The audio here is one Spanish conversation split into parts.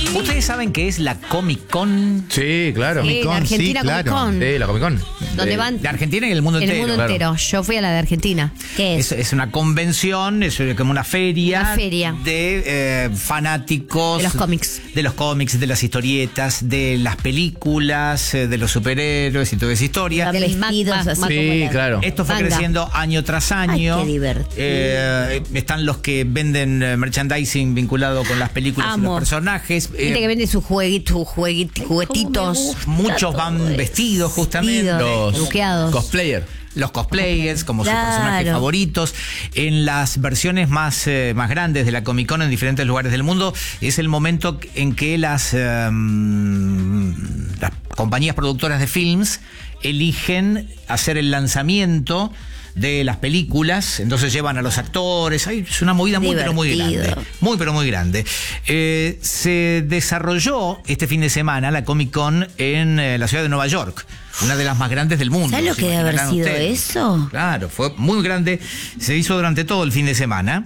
¿Ustedes saben qué es la Comic Con? Sí, claro. Sí, la Argentina claro. Comic Con. Sí, la Comic Con. Donde van De Argentina y el mundo en el entero. mundo claro. entero. Yo fui a la de Argentina. ¿Qué es? Es una convención, es como una feria, Una feria. de fanáticos De los cómics. de los cómics, de las historietas, de las películas, de los superhéroes y toda esa historia. De vestidos así como Sí, la- claro. Esto fue Manga. creciendo año tras año. Ay, qué divertido. Están los que venden merchandising vinculado con las películas y Amo. los personajes. Gente que vende sus juguetitos. Muchos van vestidos justamente. Vestidos. Los Luqueados. cosplayer. Los cosplayers como sus Claro. personajes favoritos. En las versiones más grandes de la Comic Con en diferentes lugares del mundo, es el momento en que las compañías productoras de films eligen hacer el lanzamiento de las películas, entonces llevan a los actores. Ay, es una movida muy pero muy Divertido. grande. Muy pero muy grande. Se desarrolló este fin de semana la Comic Con en la ciudad de Nueva York, una de las más grandes del mundo. ¿Sabes lo ¿Se que debe haber imaginarán sido ustedes? eso? Claro, fue muy grande. Se hizo durante todo el fin de semana.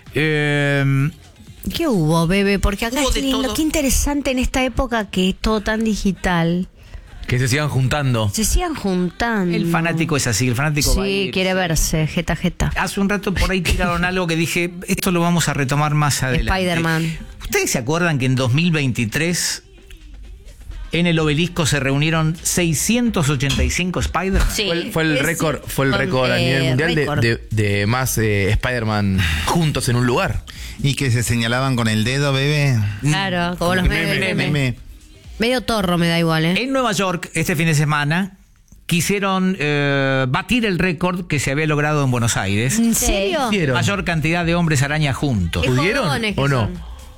¿Qué hubo, bebé? Porque acá Hubo es de lindo. todo. Qué interesante en esta época que es todo tan digital. Que se sigan juntando. Se sigan juntando. El fanático es así, el fanático va a Sí, ir. quiere verse, jeta. Hace un rato por ahí tiraron algo que dije, esto lo vamos a retomar más adelante. Spider-Man. ¿Ustedes se acuerdan que en 2023 en el Obelisco se reunieron 685 Spider-Man? Sí. Fue el récord, a nivel mundial récord. de más Spider-Man juntos en un lugar. Y que se señalaban con el dedo, bebé. Claro, como los memes. Meme. Medio torro me da igual, ¿eh? En Nueva York, este fin de semana, quisieron batir el récord que se había logrado en Buenos Aires. ¿En serio? ¿Hicieron? Mayor cantidad de hombres araña juntos. Qué ¿Pudieron jodones que o no? son.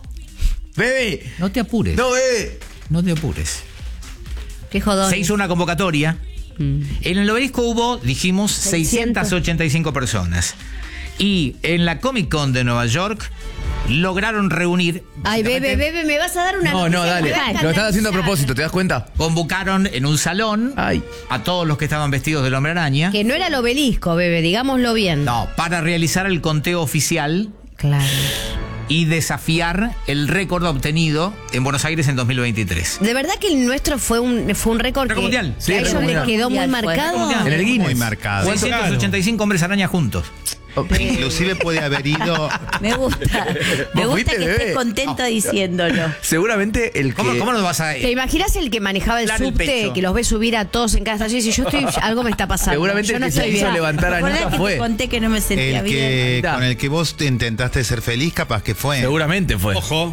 ¡Bebe! No te apures. ¡No, bebe! No te apures. Qué jodón. Se hizo una convocatoria. En el Obelisco hubo, dijimos, 685 personas. Y en la Comic Con de Nueva York lograron reunir. Ay, bebé, me vas a dar una No, noticia dale. que me va a Lo estás haciendo a escandalizar. propósito, ¿te das cuenta? Convocaron en un salón Ay. a todos los que estaban vestidos del Hombre Araña. Que no era el Obelisco, bebé, digámoslo bien. No, para realizar el conteo oficial Claro. y desafiar el récord obtenido en Buenos Aires en 2023. De verdad que el nuestro fue un récord Récord que mundial. que Sí, a ellos récord les mundial. quedó muy Mundial fue. marcado. Mundial. En el Guinness. Muy marcado. 685 hombres araña juntos. Inclusive puede haber ido. Me gusta. Me ¿Vos gusta fuiste, que bebé? estés contento diciéndolo. Seguramente el que... ¿Cómo nos vas a...? ¿Te imaginas el que manejaba el Inflar el subte, pecho. que los ve subir a todos en cada estación y dice, yo estoy, algo me está pasando? Seguramente yo el no que se estoy hizo bien. levantar a ¿Recordás Anita que fue. te conté que no me sentía El bien? que Está. con el que vos te intentaste ser feliz, capaz que fue. Seguramente fue. Ojo.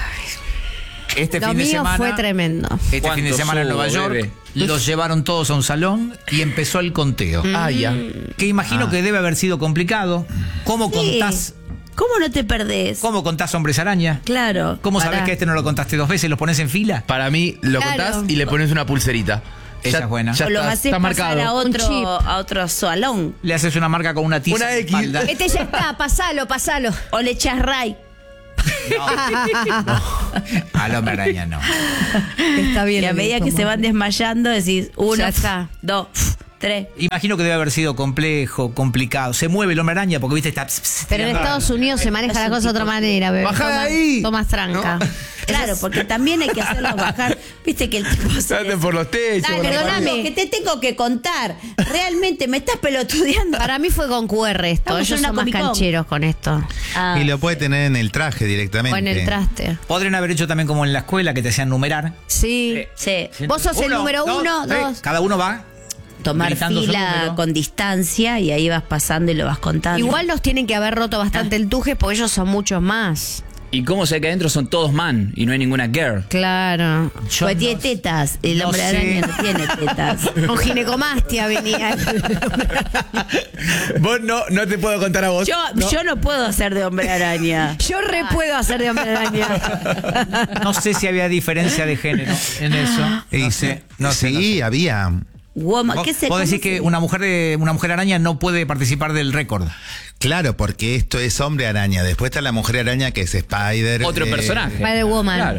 Este Lo fin de mío semana fue tremendo. Este ¿Cuánto fin de semana en subo, Nueva York bebé? los llevaron todos a un salón y empezó el conteo. Ah, ya. Que imagino que debe haber sido complicado. ¿Cómo contás? ¿Cómo no te perdés? ¿Cómo contás hombres araña? Claro. ¿Cómo sabés Pará. que este no lo contaste 2 veces? ¿Los pones en fila? Para mí, lo Claro. contás y le pones una pulserita. Esa es buena. Ya O lo está, haces está pasar marcado. Un chip. a otro salón. Le haces una marca con una tiza Una en la X. espalda. Este ya está, pasalo. O le echas ray. Al hombre araña no. Está bien. Y a medida que se van desmayando decís, 1, Ya está. 2, 3. Imagino que debe haber sido complejo, complicado. Se mueve el hombre araña porque, viste, está... Pero en Estados Unidos se maneja la cosa de otra manera, bebé. Bajá de ahí. Tomas tranca. Claro, porque también hay que hacerlos bajar. Viste que el tipo se Anden por los techos. Dale, por la perdóname. pared. que te tengo que contar. Realmente me estás pelotudeando. Para mí fue con QR esto. Estamos en Ellos una son más Comic-Con. cancheros con esto. Ah, Y lo puede tener en el traje directamente. O en el traste. Podrían haber hecho también como en la escuela que te hacían numerar. Sí. sí. Vos sos el número 1, 2. Cada uno va Tomar gritando su fila número. con distancia y ahí vas pasando y lo vas contando. Igual nos tienen que haber roto bastante el tuje porque ellos son muchos más. ¿Y cómo sé que adentro son todos man y no hay ninguna girl? Claro. Yo Pues no- tiene tetas. El no hombre sé. araña no tiene tetas. Con ginecomastia venía. Vos no te puedo contar a vos. Yo no puedo hacer de hombre araña. Yo re puedo hacer de hombre araña. No sé si había diferencia de género en eso. No sé. No sé. Sí, había. Woman, Vos, ¿qué se vos decís cómo que se- una mujer araña no puede participar del récord. Claro, porque esto es hombre araña. Después está la mujer araña que es Spider. Otro personaje. Spider-Woman. Claro.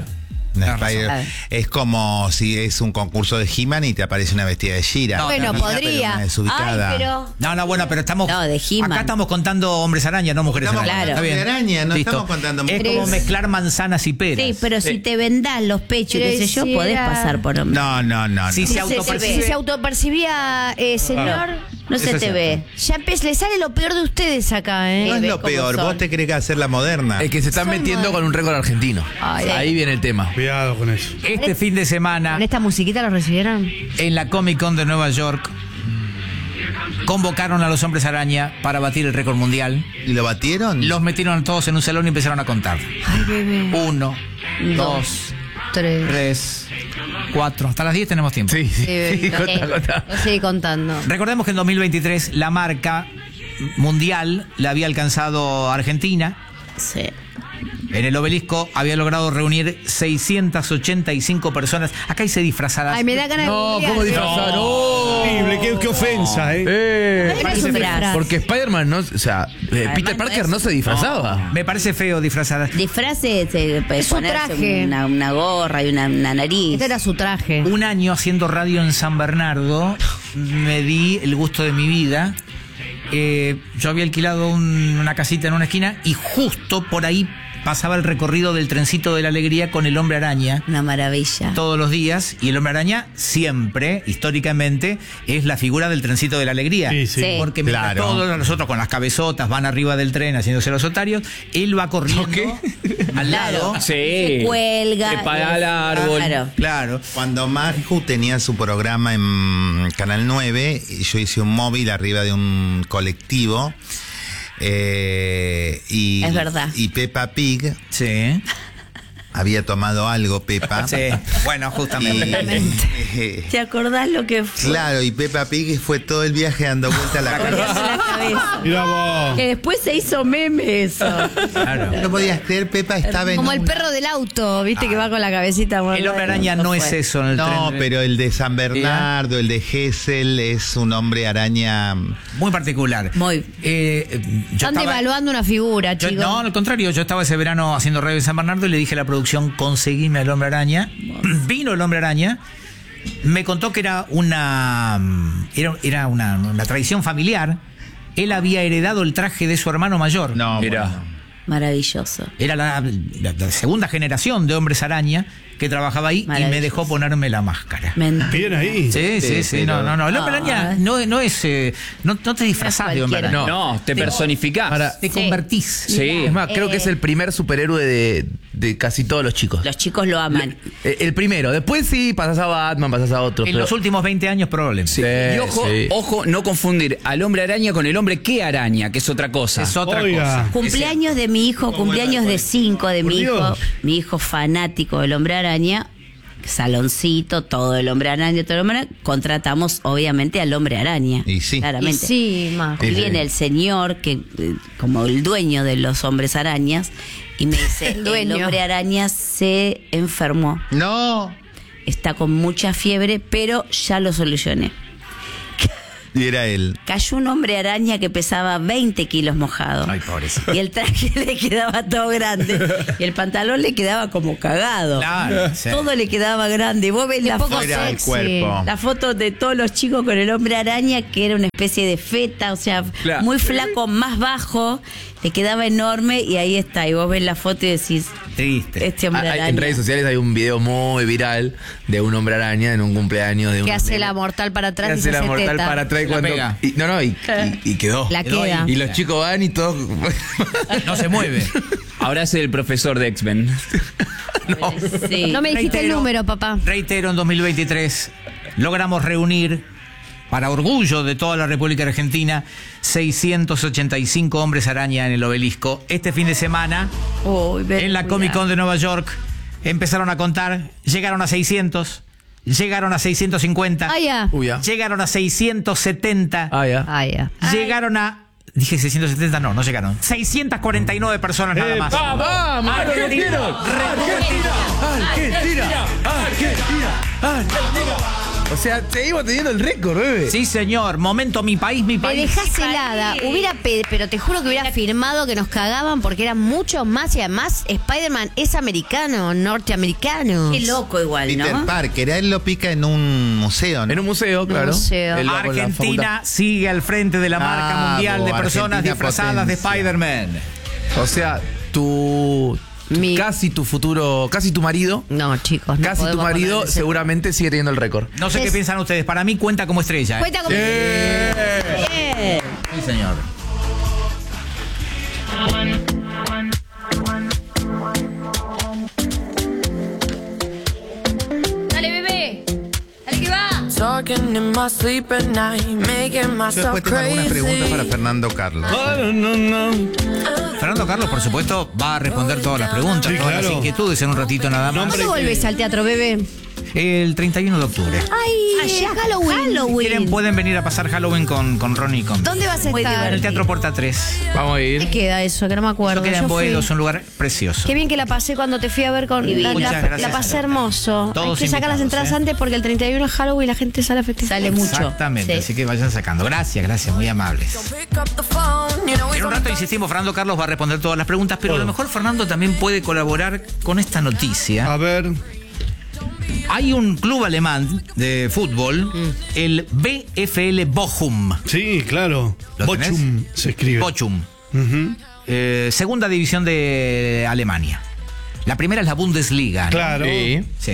Una Tenés Spider- razón. es como si es un concurso de He-Man y te aparece una vestida de She-Ra. No, Bueno, Una podría. pero desubicada. Ay, pero... No, bueno, pero estamos. No, de He-Man. Acá estamos contando hombres araña, no mujeres Estamos araña. contando Está bien. araña, no Listo. estamos contando Es mujeres. como mezclar manzanas y peras. Sí, pero si te vendás los pechos, Pero qué sé yo, si podés era- pasar por hombre. No. Si no. se Si autopercibe. se autopercibía, señor, No se Eso te es ve. ya le sale lo peor de ustedes acá, ¿eh? No es Ve lo cómo peor, son. vos te crees que hacer la moderna. Es que se están metiendo con un récord argentino. Ay, Ahí viene el tema. Cuidado con eso. Este fin de semana, ¿Con esta musiquita lo recibieron? en la Comic Con de Nueva York, convocaron a los hombres araña para batir el récord mundial. ¿Y lo batieron? Los metieron todos en un salón y empezaron a contar. Ay, bebé. 1, 2, 3. 3, 4. Hasta las 10 tenemos tiempo. Sí, sí. Sí, Contá. Lo sigue contando. Recordemos que en 2023 la marca mundial la había alcanzado Argentina. Sí. En el Obelisco había logrado reunir 685 personas. Acá hice disfrazadas. Ay, me da ganas No, de ¿cómo disfrazar? ¡No! Horrible, qué ofensa, ¿eh? No es un disfraz. Porque Spider-Man no, o sea, Peter no Parker es- no se disfrazaba. Me parece feo disfrazadas. Disfraces, Es su traje. una gorra y una nariz. Este era su traje. Un año haciendo radio en San Bernardo, me di el gusto de mi vida. Yo había alquilado una casita en una esquina y justo por ahí pasaba el recorrido del trencito de la alegría con el hombre araña Una maravilla. todos los días, y el hombre araña siempre, históricamente, es la figura del trencito de la alegría. Sí, sí. Sí. Porque mientras Claro. todos nosotros con las cabezotas van arriba del tren haciéndose los otarios, él va corriendo al lado. Sí. Se cuelga. Se para al árbol. Claro. Claro. Cuando Marju tenía su programa en Canal 9, yo hice un móvil arriba de un colectivo. Y, Es verdad. Y Peppa Pig Sí. había tomado algo, Peppa. Sí. Bueno, justamente. Y, ¿Te acordás lo que fue? claro, y Peppa Pig fue todo el viaje dando vuelta a la cabeza. Volviendo la cabeza. Mira vos. Que después se hizo meme eso. Claro. No podías creer, Peppa estaba en Como el un- perro del auto, ¿viste? Que va con la cabecita. El hombre araña no es eso en el No, tren. pero el de San Bernardo, el de Gesell, es un hombre araña. Muy particular. Muy. Yo Están estaba- devaluando una figura, yo- chicos. no, al contrario, yo estaba ese verano haciendo radio en San Bernardo y le dije a la producción, conseguime al hombre araña. Vino el hombre araña, me contó que era una tradición familiar. Él había heredado el traje de su hermano mayor. No, Mirá. bueno. Maravilloso. Era la segunda generación de hombres araña que trabajaba ahí y me Maravilloso. dejó ponerme la máscara. Mentira. Bien ahí. Sí, sí, sí, pero- no. El hombre araña no es. No te disfrazás de hombre cualquiera. araña. No, te personificás. Ahora, Te convertís. Sí. es más, creo que es el primer superhéroe de casi todos los chicos. Los chicos lo aman. El primero. Después sí, pasás a Batman, pasás a otro. En pero- los últimos 20 años probablemente. Sí, Y ojo, sí. ojo, no confundir al hombre araña con el hombre que araña, que es otra cosa. Es otra Oiga. cosa. Cumpleaños de mi hijo, cumpleaños de 5 de Por mi hijo. Dios. Mi hijo fanático del hombre araña. Saloncito, todo el hombre araña, todo el hombre araña. Contratamos, obviamente, al hombre araña. Y sí. Y Claramente. sí, Majo. Y Sí, viene sí. el señor, que como el dueño de los hombres arañas, y me dice, El dueño. el hombre araña se enfermó. No. Está con mucha fiebre, pero ya lo solucioné. Y era él. Cayó un hombre araña que pesaba 20 kilos mojado. Ay, pobrecito. Y el traje le quedaba todo grande. Y el pantalón le quedaba como cagado. Claro, sí. Todo le quedaba grande. Y vos ves la poco foto, Era el sexy. cuerpo. la foto de todos los chicos con el hombre araña, que era una especie de feta, o sea, Claro. muy flaco, más bajo. Le quedaba enorme y ahí está. Y vos ves la foto y decís, Triste. este hombre Ah, araña. en redes sociales hay un video muy viral de un hombre araña en un cumpleaños de un Que hace la mortal para atrás que y hace se la hace mortal teta. para atrás y La cuando pega. y quedó. La queda. Y los chicos van y todos No se mueve. Ahora es el profesor de X-Men. Sí. No me dijiste el Reitero. número, papá. Reitero, en 2023 logramos reunir, para orgullo de toda la República Argentina, 685 hombres araña en el Obelisco. Este fin de semana, Uy, ven, en la cuidado. Comic Con de Nueva York, empezaron a contar, llegaron a 600, llegaron a 650, Ah, ya. Uy, ya. llegaron a 670, Ah, ya. Ah, ya. llegaron a... Dije 670, no llegaron. 649 personas nada más. ¡Vamos! ¡Argentina! ¡Argentina! ¡Argentina! ¡Argentina! O sea, seguimos teniendo el récord, bebé. Sí, señor. Momento, mi país, mi Me país. dejás helada. Pero te juro que hubiera firmado que nos cagaban porque eran muchos más y además Spider-Man es americano, norteamericano. Qué loco igual, Peter ¿no? Parker, a él lo pica en un museo, ¿no? En un museo, claro. museo. Él va con la Argentina sigue al frente de la marca Bravo, mundial de personas Argentina disfrazadas de potencia. Spider-Man. facultad. O sea, casi tu futuro, casi tu marido, No, chicos, no casi tu podemos marido ponerle ese- seguramente sigue teniendo el récord. No sé qué piensan ustedes. Para mí cuenta como estrella. ¿eh? Cuenta con... Bien. Sí, señor. Dale, bebé. Dale que va. Talking in my sleep at night, making Yo myself después tengo algunas preguntas para crazy. Fernando Carlos. Fernando Carlos, por supuesto, va a responder todas las preguntas, Sí, todas las claro. inquietudes en un ratito nada más. ¿Cuándo volvés al teatro, bebé? El 31 de octubre. Ay, ya Halloween. Si quieren, pueden venir a pasar Halloween con Ronnie y con. ¿Dónde vas a Muy estar? En el Teatro Puerta 3. Vamos a ¿Qué ir. queda eso? Que no me acuerdo. Queda en Yo fui. Boedo, es un lugar precioso. Qué bien que la pasé cuando te fui a ver con... La, Muchas la gracias. pasé hermoso. Todos Hay que sacar las invitados, entradas antes porque el 31 es Halloween y la gente sale a festejar. Sale mucho. Exactamente, Sí. así que vayan sacando. Gracias, muy amables. Pick up the phone, you know En it's un rato insistimos, Fernando Carlos va a responder todas las preguntas, pero a lo mejor Fernando también puede colaborar con esta noticia. A ver. Hay un club alemán de fútbol, el VfL Bochum. Sí, claro. ¿Lo tenés? Bochum se escribe. Bochum. Ujú. Segunda división de Alemania. La primera es la Bundesliga, ¿no? Claro. Sí. Sí.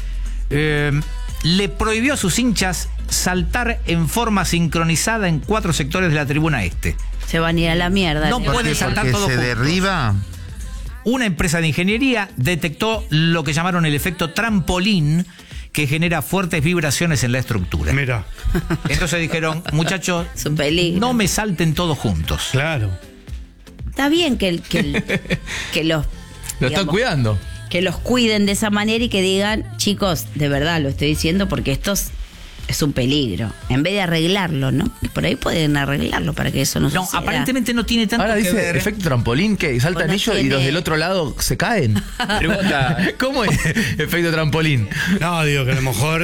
Le prohibió a sus hinchas saltar en forma sincronizada en 4 sectores de la tribuna este. Se van a ir a la mierda. No tío. pueden saltar Porque todos se juntos. derriba. Una empresa de ingeniería detectó lo que llamaron el efecto trampolín, que genera fuertes vibraciones en la estructura. Mira, Entonces dijeron, muchachos, Es un peligro. no me salten todos juntos. claro. Está bien que los... Lo están digamos, cuidando. que los cuiden de esa manera y que digan, chicos, de verdad lo estoy diciendo porque esto es un peligro. En vez de arreglarlo, ¿no? Que por ahí pueden arreglarlo para que eso no No, suceda. aparentemente no tiene tanto Ahora que dice ver. efecto trampolín, que saltan Bueno, ellos y tiene- los del otro lado se caen. Pregunta. ¿Cómo es efecto trampolín? No, digo que a lo mejor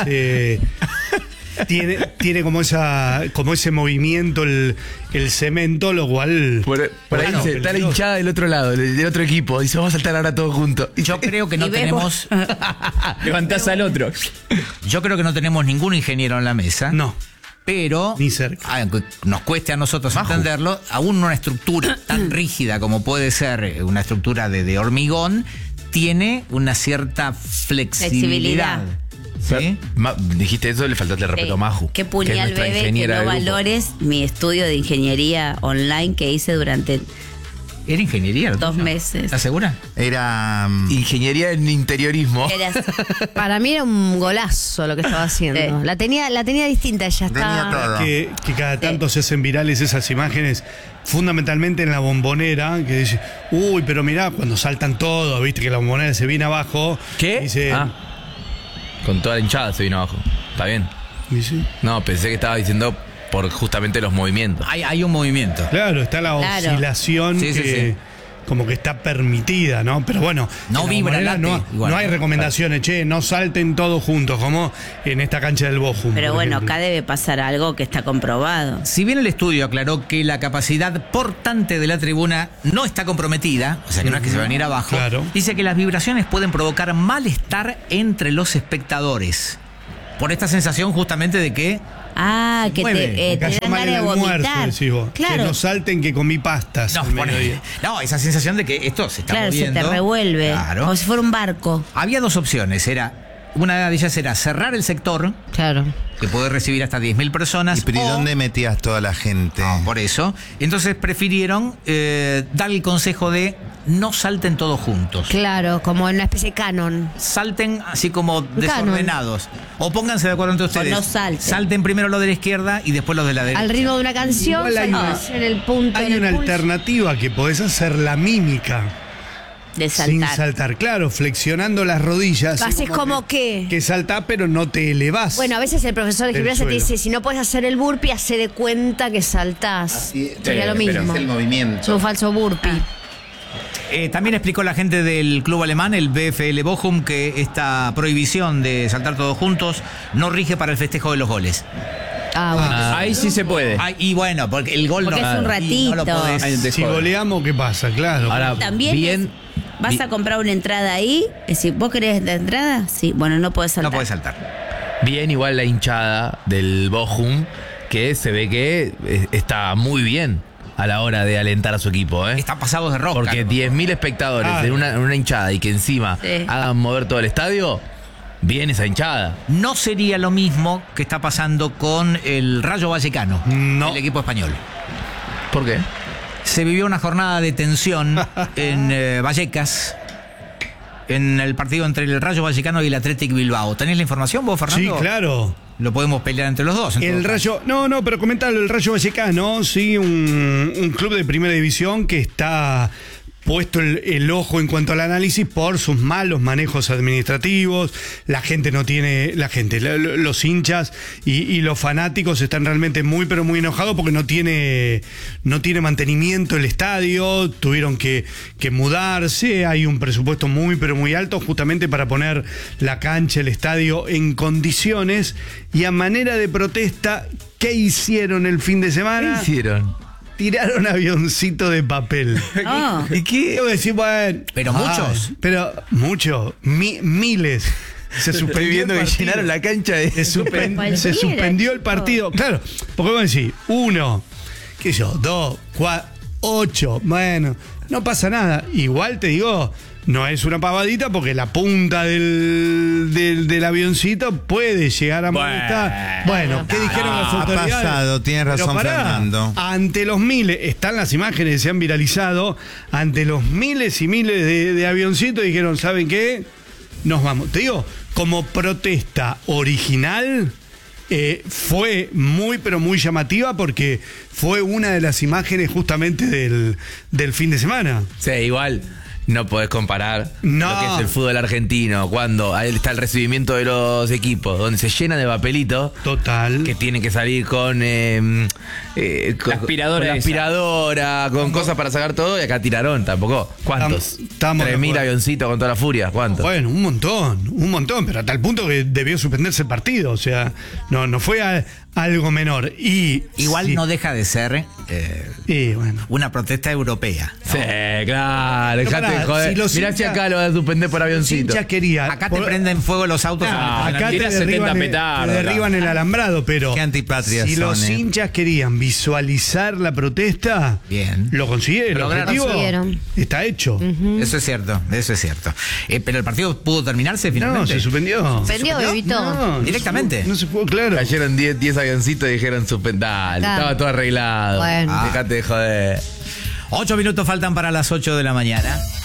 tiene como ese movimiento el cemento, lo cual. Por ahí Bueno, dice, está la peligroso. hinchada del otro lado, del otro equipo. Dice, vamos a saltar ahora todos juntos. Yo creo que no Y vemos- tenemos, Levantás al otro. yo creo que no tenemos ningún ingeniero en la mesa. No. Pero, Ni cerca. aunque nos cueste a nosotros entenderlo, aún una estructura tan rígida como puede ser una estructura de hormigón, tiene una cierta flexibilidad. ¿Sí? Dijiste eso, le faltaste el respeto a Maju. Qué que es puñal, nuestra bebé, que ingeniera no del grupo. valores mi estudio de ingeniería online que hice durante ¿Era ingeniería? 2 meses. ¿Estás segura? Era. Ingeniería en interiorismo. Era- Para mí era un golazo lo que estaba haciendo. Sí. La tenía distinta, ya Tenía está. todo. Que cada tanto se hacen virales esas imágenes, fundamentalmente en la bombonera, que dice, uy, pero mirá, cuando saltan todos, viste que la bombonera se viene abajo. ¿Qué? Dice, Con toda la hinchada se vino abajo. Está bien. dice, No, pensé que estaba diciendo por justamente los movimientos. Hay un movimiento. claro, está la Claro. oscilación Sí, sí, que sí. como que está permitida, ¿no? Pero bueno, No en la vibra, bombonera late, igual. no hay recomendaciones, che, no salten todos juntos, como en esta cancha del Bochum. Pero por bueno, ejemplo. acá debe pasar algo que está comprobado. Si bien el estudio aclaró que la capacidad portante de la tribuna no está comprometida, o sea que no es que se va a venir abajo, Claro. dice que las vibraciones pueden provocar malestar entre los espectadores. Por esta sensación justamente de que Ah, que Mueve. te Me cayó dan mal ganas el de almuerzo, vomitar. decís vos. Que Claro, no salten que comí pastas no, al mediodía. esa sensación de que esto se está claro, se moviendo. te revuelve. Claro. Como si fuera un barco. Había 2 opciones, una de ellas era cerrar el sector, Claro. que puede recibir hasta 10.000 personas. ¿Y pero ¿y o- dónde metías toda la gente? No, por eso. Entonces prefirieron dar el consejo de no salten todos juntos. Claro, como en una especie de canon. Salten así como canon. desordenados. O pónganse de acuerdo entre ustedes. no salten. Salten primero los de la izquierda y después los de la derecha. Al ritmo de una canción, Igual hay saltás en el punto. Hay en el una pulso. alternativa que podés hacer la mímica De sin saltar. saltar. Claro, flexionando las rodillas. así Haces como que... Que saltás, pero no te elevás. Bueno, a veces el profesor de Del gimnasia te suelo. dice, si no puedes hacer el burpee, hace de cuenta que saltás. Sería lo pero mismo. Es el movimiento. Es un falso burpee. También explicó la gente del club alemán, el VfL Bochum, que esta prohibición de saltar todos juntos no rige para el festejo de los goles. Bueno. Ahí sí se puede. Y bueno, porque el gol Porque no, es un y ratito. no lo podés- Ahí te Si joden. goleamos, ¿qué pasa? Claro. Ahora, También bien, vas a comprar una entrada ahí. Es decir, ¿vos querés la entrada? Sí, bueno, no podés saltar. No podés saltar. bien igual la hinchada del Bochum, que se ve que está muy bien a la hora de alentar a su equipo, ¿eh? Están pasados de rosca. Porque 10.000 espectadores Ah. en una hinchada y que encima Sí. hagan mover todo el estadio, bien esa hinchada. No sería lo mismo que está pasando con el Rayo Vallecano, No. el equipo español. ¿Por qué? Se vivió una jornada de tensión en Vallecas, en el partido entre el Rayo Vallecano y el Athletic Bilbao. ¿Tenés la información vos, Fernando? Sí, claro. Lo podemos pelear entre los dos. en El todo caso. Rayo, no, pero comentalo, el Rayo Vallecano, sí, un club de primera división que está puesto el ojo en cuanto al análisis por sus malos manejos administrativos. La gente no tiene, los hinchas y los fanáticos están realmente muy pero muy enojados porque no tiene mantenimiento el estadio, tuvieron que mudarse, hay un presupuesto muy pero muy alto justamente para poner la cancha, el estadio en condiciones, y a manera de protesta, ¿qué hicieron el fin de ¿Qué semana? hicieron? Tiraron avioncito de papel. Oh. ¿Y qué? Yo decir, bueno, Pero muchos. Pero muchos, miles. Se Estoy suspendió viendo el que partido. llenaron la cancha de... Se Cualquiera, suspendió el chico. partido. Claro, porque vos decís, 1, qué sé yo, 2, 4, 8. Bueno, no pasa nada. Igual te digo, no es una pavadita porque la punta del avioncito puede llegar a molestar. Bueno, ¿qué dijeron las ha autoridades? pasado, tiene Pero razón pará, Fernando. ante los miles, están las imágenes que se han viralizado, ante los miles y miles de avioncitos dijeron, ¿saben qué? Nos vamos. Te digo, como protesta original, fue muy pero muy llamativa porque fue una de las imágenes justamente del fin de semana. Sí, igual no podés comparar No. lo que es el fútbol argentino cuando ahí está el recibimiento de los equipos, donde se llena de papelitos Total. que tienen que salir con La aspiradora con la esa. aspiradora, con cosas para sacar todo, y acá tiraron tampoco. ¿Cuántos? Estamos de 3.000 acuerdo. avioncitos con toda la furia. ¿Cuántos? Bueno, un montón, pero a tal punto que debió suspenderse el partido, o sea, no fue algo menor. Y Igual sí, no deja de ser y bueno. una protesta europea. Sí, claro, dejate pará, de joder. si los Mirá si hinchas- acá lo van a suspender por Los avioncito. hinchas querían. Acá te prenden fuego los autos. Acá te Tirá 70 derriban, petardos, te derriban el alambrado, pero Qué antipatrias si son, los hinchas querían visualizar la protesta, Bien. lo consiguieron. El Lograron. objetivo Consiguieron. está hecho. Eso es cierto, eso es cierto. Pero el partido pudo terminarse finalmente. No, se suspendió. Suspendió, bebito. No, Directamente. No se jugó, claro. Cayeron 10 avioncitos y dijeron suspendal. Claro. Estaba todo arreglado. Bueno. Dejate de joder. 8 minutos faltan para las 8 de la mañana.